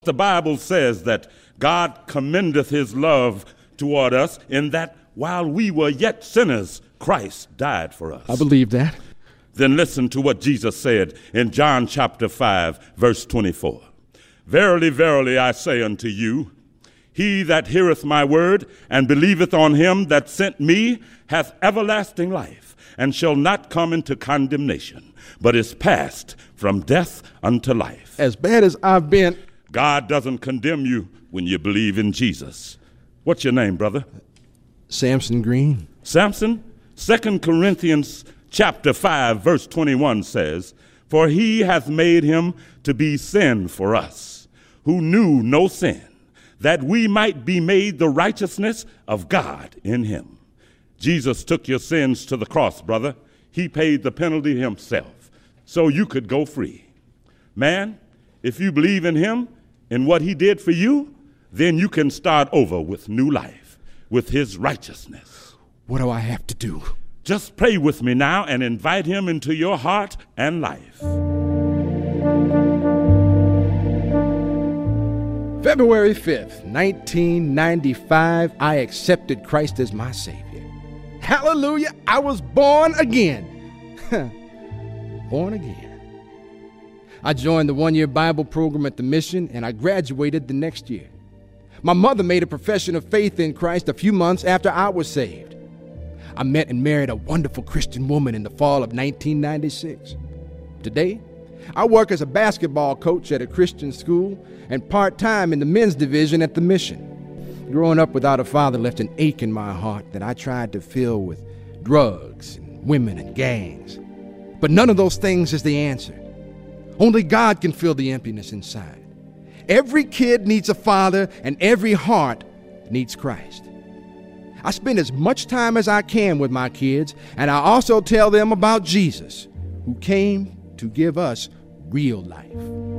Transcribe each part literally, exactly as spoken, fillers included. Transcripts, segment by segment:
The Bible says that God commendeth his love toward us in that while we were yet sinners, Christ died for us. I believe that. Then listen to what Jesus said in John chapter five, verse twenty-four. Verily, verily, I say unto you, he that heareth my word and believeth on him that sent me hath everlasting life, and shall not come into condemnation, but is passed from death unto life. As bad as I've been, God doesn't condemn you when you believe in Jesus. What's your name, brother? Samson Green. Samson? Second Corinthians chapter five, verse twenty-one says, for he hath made him to be sin for us, who knew no sin, that we might be made the righteousness of God in him. Jesus took your sins to the cross, brother. He paid the penalty himself, so you could go free. Man, if you believe in him and what he did for you, then you can start over with new life, with his righteousness. What do I have to do? Just pray with me now and invite him into your heart and life. February fifth, nineteen ninety-five, I accepted Christ as my Savior. Hallelujah, I was born again. Born again. I joined the one-year Bible program at the mission, and I graduated the next year. My mother made a profession of faith in Christ a few months after I was saved. I met and married a wonderful Christian woman in the fall of nineteen ninety-six. Today, I work as a basketball coach at a Christian school and part-time in the men's division at the mission. Growing up without a father left an ache in my heart that I tried to fill with drugs and women and gangs. But none of those things is the answer. Only God can fill the emptiness inside. Every kid needs a father, and every heart needs Christ. I spend as much time as I can with my kids, and I also tell them about Jesus, who came to give us real life.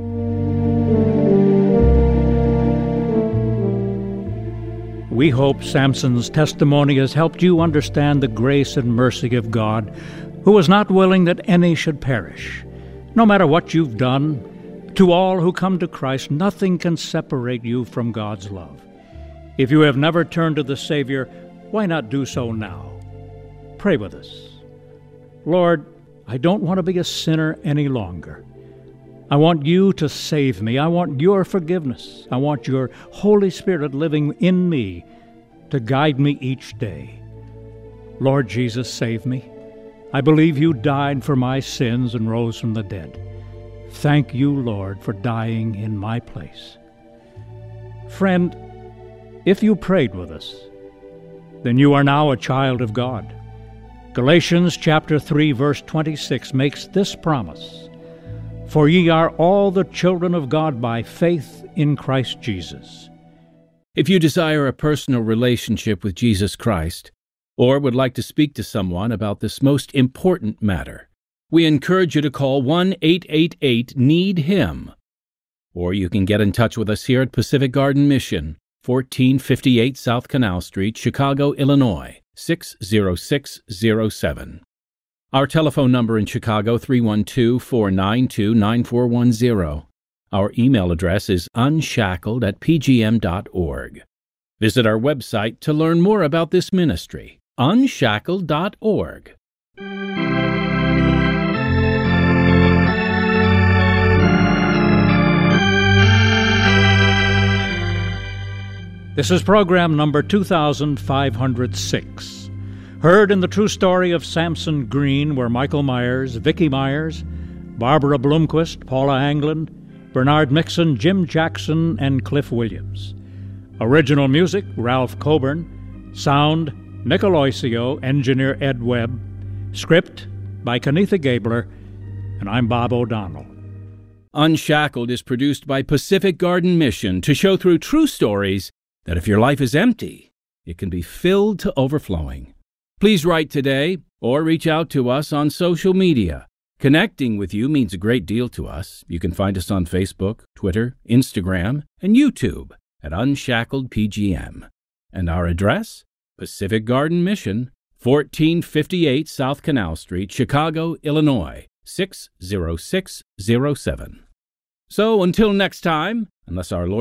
We hope Samson's testimony has helped you understand the grace and mercy of God, who is not willing that any should perish. No matter what you've done, to all who come to Christ, nothing can separate you from God's love. If you have never turned to the Savior, why not do so now? Pray with us. Lord, I don't want to be a sinner any longer. I want you to save me. I want your forgiveness. I want your Holy Spirit living in me to guide me each day. Lord Jesus, save me. I believe you died for my sins and rose from the dead. Thank you, Lord, for dying in my place. Friend, if you prayed with us, then you are now a child of God. Galatians chapter three, verse twenty-six makes this promise, for ye are all the children of God by faith in Christ Jesus. If you desire a personal relationship with Jesus Christ, or would like to speak to someone about this most important matter, we encourage you to call one eight eight eight need him. Or you can get in touch with us here at Pacific Garden Mission, fourteen fifty-eight South Canal Street, Chicago, Illinois, six zero six zero seven. Our telephone number in Chicago, three one two, four nine two, nine four one zero. Our email address is unshackled at p g m dot org. Visit our website to learn more about this ministry, unshackled dot org. This is program number two thousand five hundred six. Heard in the true story of Samson Green were Michael Myers, Vicki Myers, Barbara Bloomquist, Paula Anglin, Bernard Mixon, Jim Jackson, and Cliff Williams. Original music, Ralph Coburn. Sound, Nick Aloisio, engineer Ed Webb. Script by Kenitha Gabler, and I'm Bob O'Donnell. Unshackled is produced by Pacific Garden Mission to show through true stories that if your life is empty, it can be filled to overflowing. Please write today or reach out to us on social media. Connecting with you means a great deal to us. You can find us on Facebook, Twitter, Instagram, and YouTube at Unshackled P G M. And our address? Pacific Garden Mission, fourteen fifty-eight South Canal Street, Chicago, Illinois, six zero six zero seven. So until next time, unless our Lord